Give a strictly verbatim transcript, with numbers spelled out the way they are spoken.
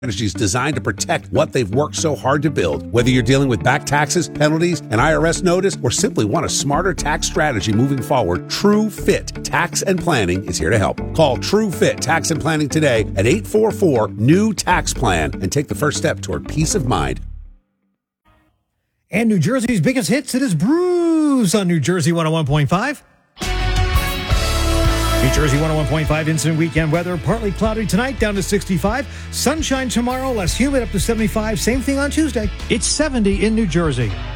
strategies designed to protect what they've worked so hard to build. Whether you're dealing with back taxes, penalties, an I R S notice, or simply want a smarter tax strategy moving forward, TrueFit Tax and Planning is here to help. Call TrueFit Tax and Planning today at eight four four, new tax plan and take the first step toward peace of mind. And New Jersey's biggest hits, it is Bruce on New Jersey one oh one point five. New Jersey one oh one point five instant weekend weather. Partly cloudy tonight, down to sixty-five. Sunshine tomorrow, less humid, up to seventy-five. Same thing on Tuesday. It's seventy in New Jersey.